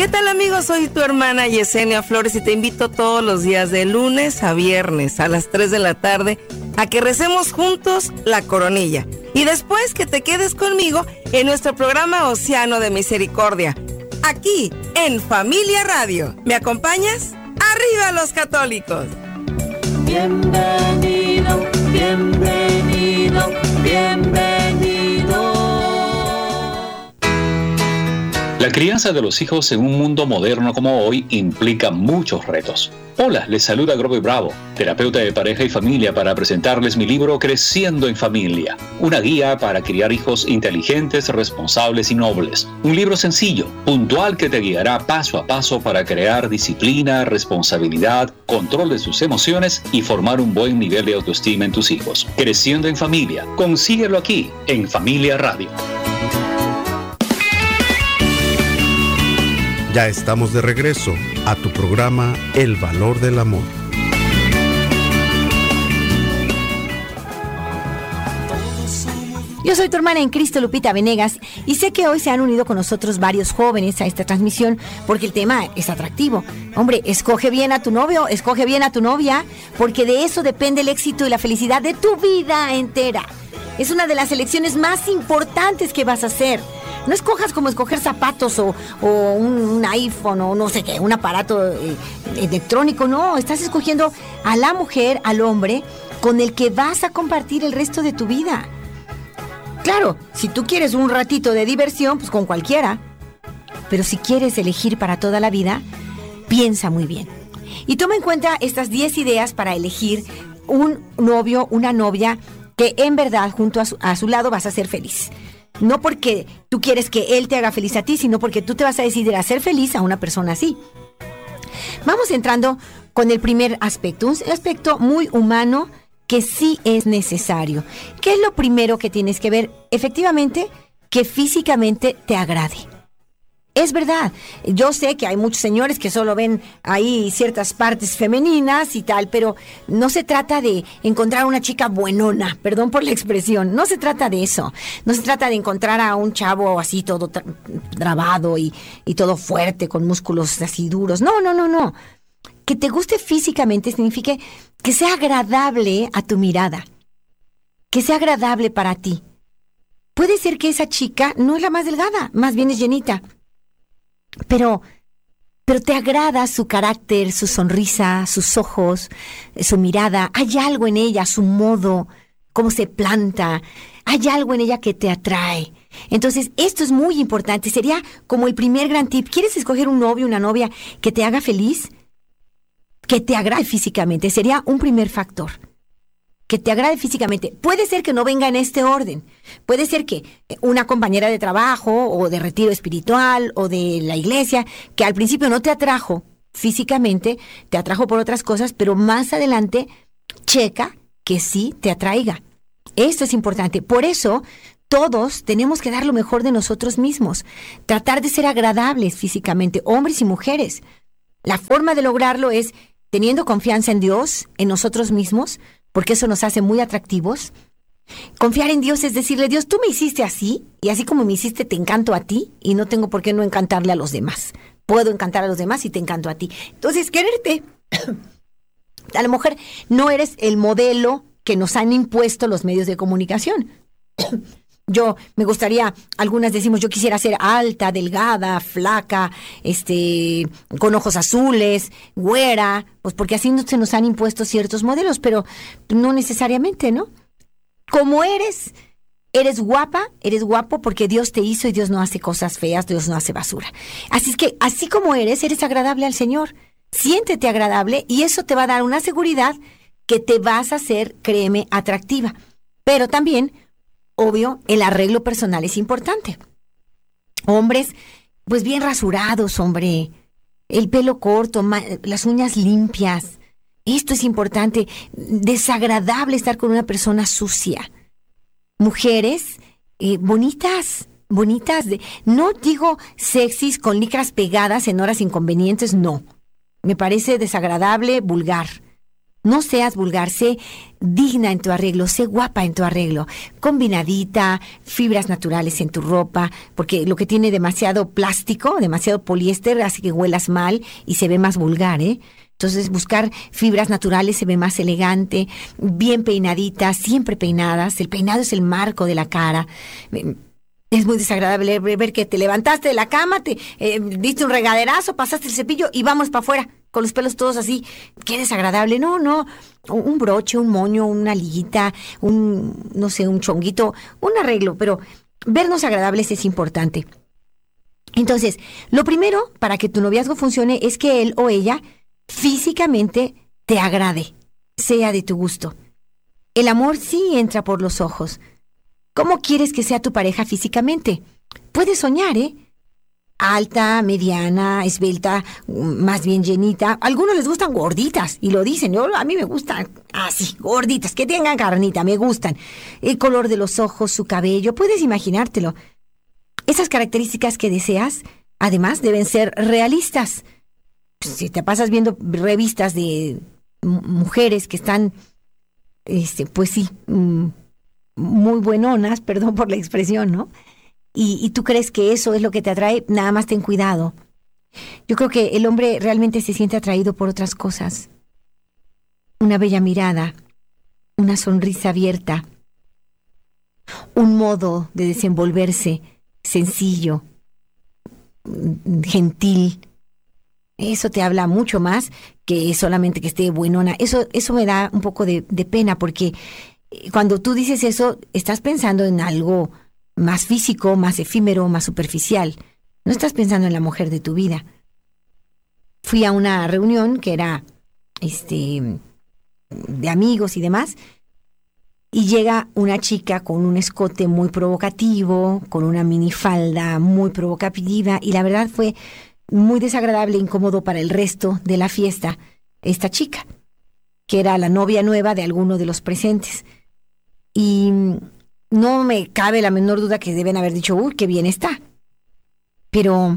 ¿Qué tal, amigos? Soy tu hermana Yesenia Flores y te invito todos los días de lunes a viernes a las 3 de la tarde a que recemos juntos la coronilla. Y después que te quedes conmigo en nuestro programa Océano de Misericordia, aquí en Familia Radio. ¿Me acompañas? ¡Arriba los católicos! Bienvenido, bienvenido, bienvenido. La crianza de los hijos en un mundo moderno como hoy implica muchos retos. Hola, les saluda Grover Bravo, terapeuta de pareja y familia, para presentarles mi libro Creciendo en Familia, una guía para criar hijos inteligentes, responsables y nobles. Un libro sencillo, puntual, que te guiará paso a paso para crear disciplina, responsabilidad, control de sus emociones y formar un buen nivel de autoestima en tus hijos. Creciendo en Familia, consíguelo aquí en Familia Radio. Ya estamos de regreso a tu programa El Valor del Amor. Yo soy tu hermana en Cristo, Lupita Venegas, y sé que hoy se han unido con nosotros varios jóvenes a esta transmisión porque el tema es atractivo. Hombre, escoge bien a tu novio, escoge bien a tu novia, porque de eso depende el éxito y la felicidad de tu vida entera. Es una de las elecciones más importantes que vas a hacer. No escojas como escoger zapatos o un iPhone o no sé qué, un aparato electrónico. No, estás escogiendo a la mujer, al hombre, con el que vas a compartir el resto de tu vida. Claro, si tú quieres un ratito de diversión, pues con cualquiera. Pero si quieres elegir para toda la vida, piensa muy bien. Y toma en cuenta estas 10 ideas para elegir un novio, una novia, que en verdad junto a su lado vas a ser feliz. No porque tú quieres que él te haga feliz a ti, sino porque tú te vas a decidir a hacer feliz a una persona así. Vamos entrando con el primer aspecto, un aspecto muy humano que sí es necesario. ¿Qué es lo primero que tienes que ver? Efectivamente, que físicamente te agrade. Es verdad, yo sé que hay muchos señores que solo ven ahí ciertas partes femeninas y tal, pero no se trata de encontrar una chica buenona, perdón por la expresión, no se trata de eso, no se trata de encontrar a un chavo así todo trabado y todo fuerte, con músculos así duros, no. Que te guste físicamente significa que sea agradable a tu mirada, que sea agradable para ti. Puede ser que esa chica no es la más delgada, más bien es llenita. Pero te agrada su carácter, su sonrisa, sus ojos, su mirada. Hay algo en ella, su modo, cómo se planta. Hay algo en ella que te atrae. Entonces, esto es muy importante. Sería como el primer gran tip. ¿Quieres escoger un novio, una novia que te haga feliz? Que te agrade físicamente. Sería un primer factor. Que te agrade físicamente. Puede ser que no venga en este orden. Puede ser que una compañera de trabajo o de retiro espiritual o de la iglesia, que al principio no te atrajo físicamente, te atrajo por otras cosas, pero más adelante checa que sí te atraiga. Esto es importante. Por eso todos tenemos que dar lo mejor de nosotros mismos. Tratar de ser agradables físicamente, hombres y mujeres. La forma de lograrlo es teniendo confianza en Dios, en nosotros mismos, porque eso nos hace muy atractivos. Confiar en Dios es decirle: Dios, tú me hiciste así, y así como me hiciste, te encanto a ti, y no tengo por qué no encantarle a los demás. Puedo encantar a los demás y te encanto a ti. Entonces, quererte. A lo mejor no eres el modelo que nos han impuesto los medios de comunicación. Yo me gustaría, algunas decimos, yo quisiera ser alta, delgada, flaca, con ojos azules, güera, pues porque así se nos han impuesto ciertos modelos, pero no necesariamente, ¿no? Como eres guapa, eres guapo porque Dios te hizo y Dios no hace cosas feas, Dios no hace basura. Así es que, así como eres agradable al Señor. Siéntete agradable y eso te va a dar una seguridad que te vas a hacer, créeme, atractiva. Pero también, obvio, el arreglo personal es importante. Hombres, pues bien rasurados, hombre. El pelo corto, las uñas limpias. Esto es importante. Desagradable estar con una persona sucia. Mujeres, bonitas. No digo sexys con licras pegadas en horas inconvenientes, no. Me parece desagradable, vulgar. No seas vulgar, sé digna en tu arreglo, sé guapa en tu arreglo, combinadita, fibras naturales en tu ropa, porque lo que tiene demasiado plástico, demasiado poliéster, hace que huelas mal y se ve más vulgar, ¿eh? Entonces, buscar fibras naturales se ve más elegante, bien peinaditas, siempre peinadas. El peinado es el marco de la cara. Es muy desagradable ver que te levantaste de la cama, te diste un regaderazo, pasaste el cepillo y vamos para afuera, con los pelos todos así. Qué desagradable. No. Un broche, un moño, una liguita, no sé, un chonguito, un arreglo, pero vernos agradables es importante. Entonces, lo primero para que tu noviazgo funcione es que él o ella físicamente te agrade, sea de tu gusto. El amor sí entra por los ojos. ¿Cómo quieres que sea tu pareja físicamente? Puedes soñar, ¿eh? Alta, mediana, esbelta, más bien llenita. A algunos les gustan gorditas y lo dicen. A mí me gustan así, gorditas, que tengan carnita, me gustan. El color de los ojos, su cabello, puedes imaginártelo. Esas características que deseas, además, deben ser realistas. Si te pasas viendo revistas de mujeres que están, pues sí, muy buenonas, perdón por la expresión, ¿no? Y tú crees que eso es lo que te atrae, nada más ten cuidado. Yo creo que el hombre realmente se siente atraído por otras cosas. Una bella mirada, una sonrisa abierta, un modo de desenvolverse sencillo, gentil. Eso te habla mucho más que solamente que esté buenona. Eso me da un poco de pena, porque cuando tú dices eso, estás pensando en algo más físico, más efímero, más superficial. No estás pensando en la mujer de tu vida. Fui a una reunión que era de amigos y demás, y llega una chica con un escote muy provocativo, con una minifalda muy provocativa, y la verdad fue muy desagradable e incómodo para el resto de la fiesta, esta chica, que era la novia nueva de alguno de los presentes. Y no me cabe la menor duda que deben haber dicho, uy, qué bien está. Pero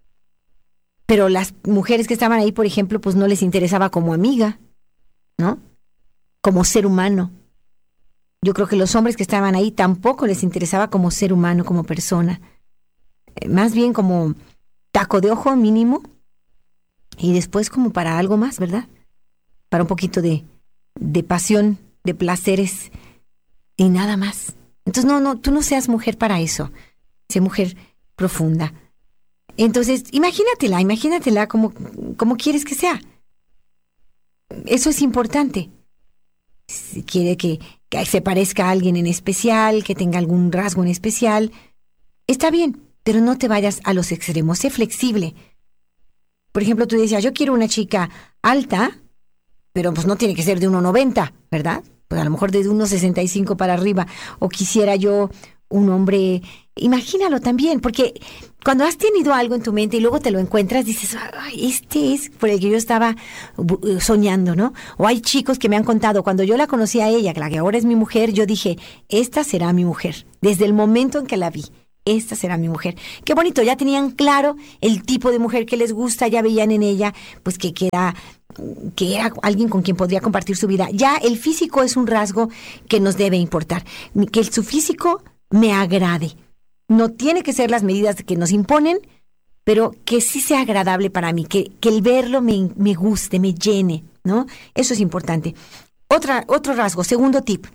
las mujeres que estaban ahí, por ejemplo, pues no les interesaba como amiga, ¿no? Como ser humano. Yo creo que los hombres que estaban ahí tampoco les interesaba como ser humano, como persona. Más bien como taco de ojo mínimo, y después como para algo más, ¿verdad? Para un poquito de pasión, de placeres y nada más. Entonces tú no seas mujer para eso. Sé mujer profunda. Entonces, imagínatela como quieres que sea. Eso es importante. Si quiere que se parezca a alguien en especial, que tenga algún rasgo en especial, está bien, pero no te vayas a los extremos, sé flexible. Por ejemplo, tú decías, yo quiero una chica alta, pero pues no tiene que ser de 1,90, ¿verdad? Pues a lo mejor de 1,65 para arriba. O quisiera yo un hombre, imagínalo también, porque cuando has tenido algo en tu mente y luego te lo encuentras, dices, ay, este es por el que yo estaba soñando, ¿no? O hay chicos que me han contado, cuando yo la conocí a ella, la que ahora es mi mujer, yo dije, esta será mi mujer, desde el momento en que la vi. Esta será mi mujer. Qué bonito, ya tenían claro el tipo de mujer que les gusta, ya veían en ella, pues que era alguien con quien podría compartir su vida. Ya el físico es un rasgo que nos debe importar, que su físico me agrade. No tiene que ser las medidas que nos imponen, pero que sí sea agradable para mí, que el verlo me guste, me llene, ¿no? Eso es importante. Otro rasgo, segundo tip,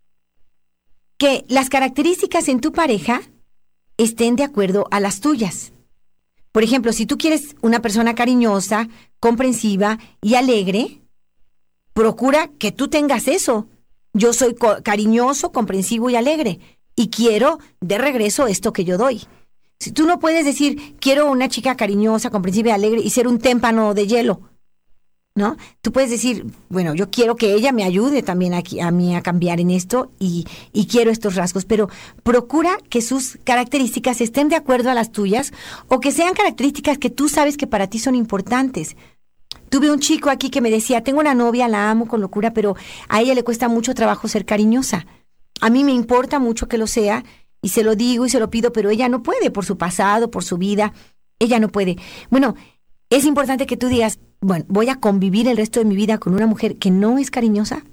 que las características en tu pareja estén de acuerdo a las tuyas. Por ejemplo, si tú quieres una persona cariñosa, comprensiva y alegre, procura que tú tengas eso. Yo soy cariñoso, comprensivo y alegre, y quiero de regreso esto que yo doy. Si tú no puedes decir, quiero una chica cariñosa, comprensiva y alegre, y ser un témpano de hielo, ¿no? Tú puedes decir, bueno, yo quiero que ella me ayude también a mí a cambiar en esto y quiero estos rasgos, pero procura que sus características estén de acuerdo a las tuyas o que sean características que tú sabes que para ti son importantes. Tuve un chico aquí que me decía, tengo una novia, la amo con locura, pero a ella le cuesta mucho trabajo ser cariñosa. A mí me importa mucho que lo sea y se lo digo y se lo pido, pero ella no puede por su pasado, por su vida, ella no puede. Bueno, es importante que tú digas, bueno, voy a convivir el resto de mi vida con una mujer que no es cariñosa.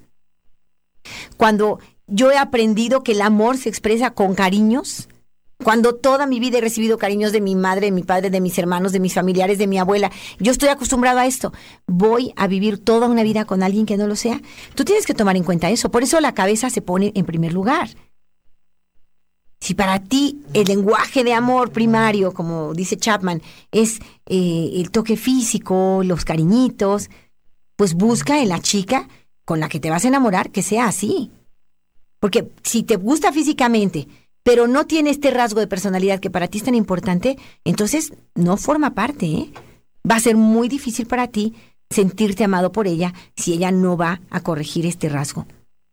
Cuando yo he aprendido que el amor se expresa con cariños, cuando toda mi vida he recibido cariños de mi madre, de mi padre, de mis hermanos, de mis familiares, de mi abuela, yo estoy acostumbrado a esto. ¿Voy a vivir toda una vida con alguien que no lo sea? Tú tienes que tomar en cuenta eso. Por eso la cabeza se pone en primer lugar. Si para ti el lenguaje de amor primario, como dice Chapman, es el toque físico, los cariñitos, pues busca en la chica con la que te vas a enamorar que sea así. Porque si te gusta físicamente, pero no tiene este rasgo de personalidad que para ti es tan importante, entonces no forma parte, ¿eh? Va a ser muy difícil para ti sentirte amado por ella si ella no va a corregir este rasgo.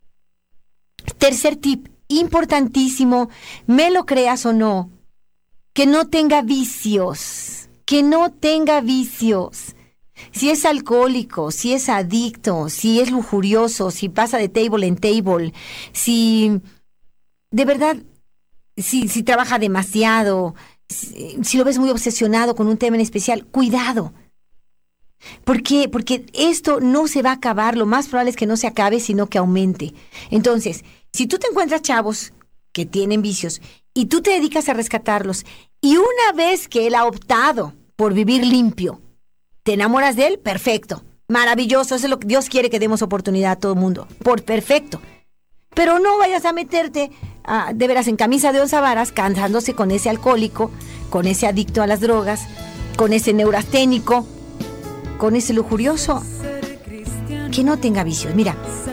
Tercer tip, importantísimo, me lo creas o no, que no tenga vicios, que no tenga vicios. Si es alcohólico, si es adicto, si es lujurioso, si pasa de table en table, si de verdad, si trabaja demasiado, si lo ves muy obsesionado con un tema en especial, cuidado. ¿Por qué? Porque esto no se va a acabar, lo más probable es que no se acabe, sino que aumente. Entonces, si tú te encuentras chavos que tienen vicios y tú te dedicas a rescatarlos, y una vez que él ha optado por vivir limpio, ¿te enamoras de él? Perfecto, maravilloso, eso es lo que Dios quiere, que demos oportunidad a todo el mundo, por perfecto. Pero no vayas a meterte de veras en camisa de once varas, cansándose con ese alcohólico, con ese adicto a las drogas, con ese neurasténico, con ese lujurioso, que no tenga vicios. Mira,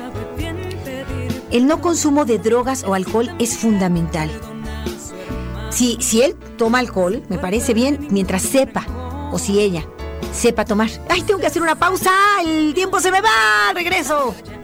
el no consumo de drogas o alcohol es fundamental. Si él toma alcohol, me parece bien, mientras sepa, o si ella sepa tomar. ¡Ay, tengo que hacer una pausa! ¡El tiempo se me va! ¡Regreso!